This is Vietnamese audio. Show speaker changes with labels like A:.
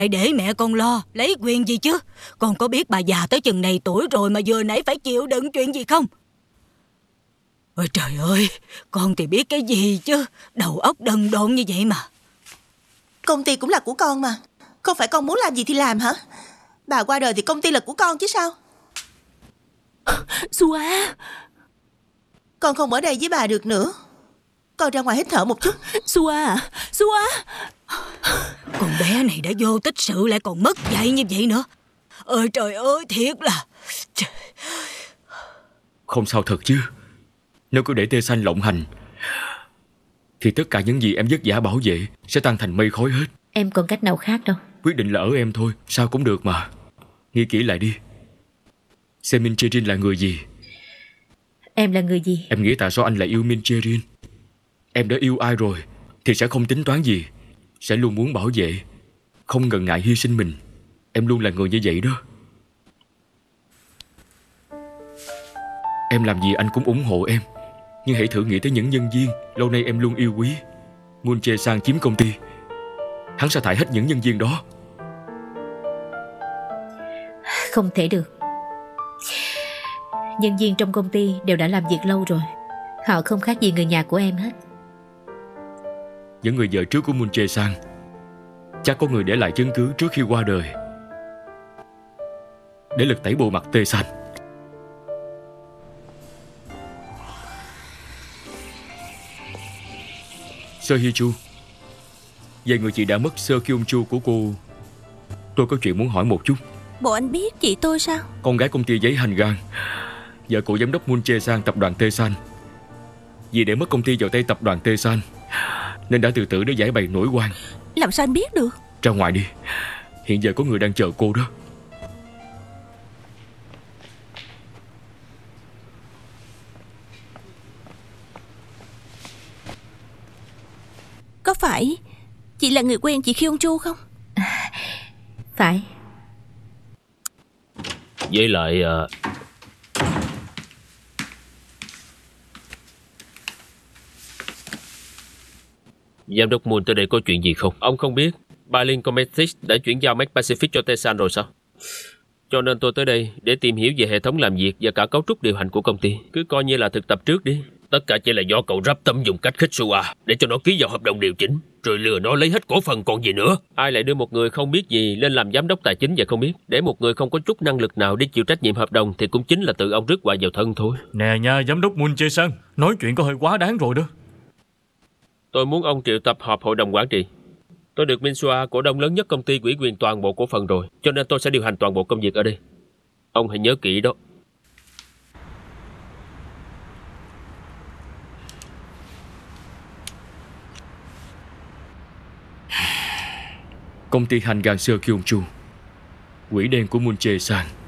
A: Hãy để mẹ con lo, lấy quyền gì chứ? Con có biết bà già tới chừng này tuổi rồi mà vừa nãy phải chịu đựng chuyện gì không? Ôi trời ơi, con thì biết cái gì chứ, đầu óc đần độn như vậy mà.
B: Công ty cũng là của con mà. Không phải con muốn làm gì thì làm hả? Bà qua đời thì công ty là của con chứ sao?
C: Sua,
B: Con không ở đây với bà được nữa. Con ra ngoài hít thở một chút.
C: Sua, Sua.
A: Con bé này đã vô tích sự lại còn mất dạy như vậy nữa. Ôi trời ơi, thiệt là...
D: Không sao thật chứ. Nếu cứ để tê xanh lộng hành thì tất cả những gì em vất vả bảo vệ sẽ tan thành mây khói hết.
E: Em còn cách nào khác đâu.
D: Quyết định là ở em thôi, sao cũng được mà. Nghĩ kỹ lại đi. Xem Min Cherin là người gì?
E: Em là người gì?
D: Em nghĩ tại sao anh lại yêu Min Cherin? Em đã yêu ai rồi thì sẽ không tính toán gì, sẽ luôn muốn bảo vệ, không ngần ngại hy sinh mình. Em luôn là người như vậy đó. Em làm gì anh cũng ủng hộ em. Nhưng hãy thử nghĩ tới những nhân viên lâu nay em luôn yêu quý. Moon Jae-sang chiếm công ty, hắn sẽ thải hết những nhân viên đó.
E: Không thể được. Nhân viên trong công ty đều đã làm việc lâu rồi. Họ không khác gì người nhà của em hết.
D: Những người vợ trước của Moon Jae-sang chắc có người để lại chứng cứ trước khi qua đời để lật tẩy bộ mặt tê xanh. Sơ Hee Chu, về người chị đã mất Sơ Kyung Chu của cô, tôi có chuyện muốn hỏi một chút.
C: Bộ anh biết chị tôi sao?
D: Con gái công ty giấy Hành Gang, vợ cựu giám đốc Moon Jae-sang tập đoàn Tê San, vì để mất công ty vào tay tập đoàn Tê San nên đã tự tử để giải bày nổi oan.
C: Làm sao anh biết được?
D: Ra ngoài đi, hiện giờ có người đang chờ cô đó.
C: Có phải chị là người quen chị Kyung Chu không?
E: Phải.
F: Với lại giám đốc Moon tới đây có chuyện gì không? Ông không biết Berlin Cosmetics đã chuyển giao Mac Pacific cho Tesan rồi sao? Cho nên tôi tới đây để tìm hiểu về hệ thống làm việc và cả cấu trúc điều hành của công ty. Cứ coi như là thực tập trước đi. Tất cả chỉ là do cậu rắp tâm dùng cách khích Sua để cho nó ký vào hợp đồng điều chỉnh, rồi lừa nó lấy hết cổ phần còn gì nữa. Ai lại đưa một người không biết gì lên làm giám đốc tài chính vậy không biết? Để một người không có chút năng lực nào đi chịu trách nhiệm hợp đồng thì cũng chính là tự ông rước họa vào thân thôi.
G: Nè nha giám đốc Moon Jae-sang, nói chuyện có hơi quá đáng rồi đó.
F: Tôi muốn ông triệu tập họp hội đồng quản trị. Tôi được Min Sua, cổ đông lớn nhất công ty, ủy quyền toàn bộ cổ phần rồi, cho nên tôi sẽ điều hành toàn bộ công việc ở đây. Ông hãy nhớ kỹ đó.
D: Công ty Hành Gang Sơ Kyung Chu, quỷ đen của Moon Jae-sang,